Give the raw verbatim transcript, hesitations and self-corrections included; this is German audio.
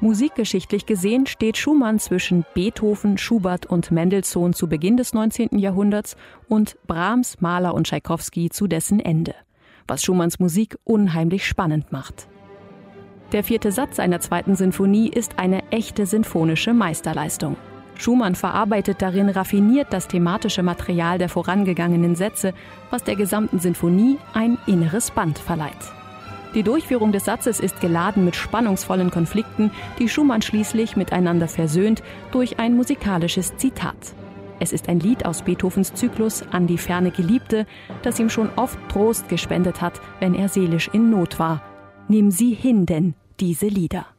Musikgeschichtlich gesehen steht Schumann zwischen Beethoven, Schubert und Mendelssohn zu Beginn des neunzehnten Jahrhunderts und Brahms, Mahler und Tschaikowski zu dessen Ende, was Schumanns Musik unheimlich spannend macht. Der vierte Satz seiner zweiten Sinfonie ist eine echte sinfonische Meisterleistung. Schumann verarbeitet darin raffiniert das thematische Material der vorangegangenen Sätze, was der gesamten Sinfonie ein inneres Band verleiht. Die Durchführung des Satzes ist geladen mit spannungsvollen Konflikten, die Schumann schließlich miteinander versöhnt durch ein musikalisches Zitat. Es ist ein Lied aus Beethovens Zyklus An die ferne Geliebte, das ihm schon oft Trost gespendet hat, wenn er seelisch in Not war. Nimm sie hin denn, diese Lieder.